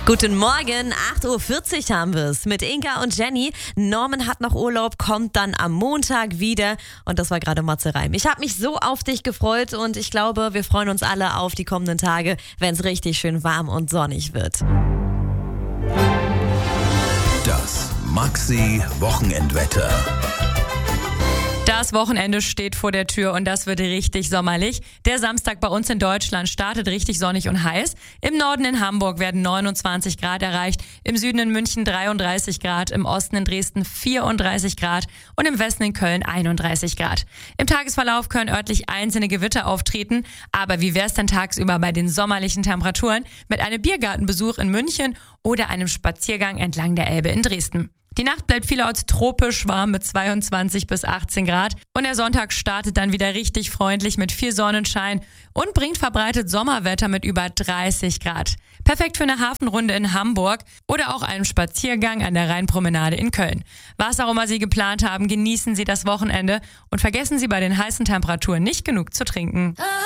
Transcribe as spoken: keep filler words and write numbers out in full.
Guten Morgen, acht Uhr vierzig haben wir es mit Inka und Jenny. Norman hat noch Urlaub, kommt dann am Montag wieder und das war gerade Matze Reim. Ich habe mich so auf dich gefreut und ich glaube, wir freuen uns alle auf die kommenden Tage, wenn es richtig schön warm und sonnig wird. Das Maxi-Wochenendwetter. Das Wochenende steht vor der Tür und das wird richtig sommerlich. Der Samstag bei uns in Deutschland startet richtig sonnig und heiß. Im Norden in Hamburg werden neunundzwanzig Grad erreicht, im Süden in München dreiunddreißig Grad, im Osten in Dresden vierunddreißig Grad und im Westen in Köln einunddreißig Grad. Im Tagesverlauf können örtlich einzelne Gewitter auftreten, aber wie wär's denn tagsüber bei den sommerlichen Temperaturen mit einem Biergartenbesuch in München oder einem Spaziergang entlang der Elbe in Dresden? Die Nacht bleibt vielerorts tropisch warm mit zweiundzwanzig bis achtzehn Grad und der Sonntag startet dann wieder richtig freundlich mit viel Sonnenschein und bringt verbreitet Sommerwetter mit über dreißig Grad. Perfekt für eine Hafenrunde in Hamburg oder auch einen Spaziergang an der Rheinpromenade in Köln. Was auch immer Sie geplant haben, genießen Sie das Wochenende und vergessen Sie bei den heißen Temperaturen nicht genug zu trinken.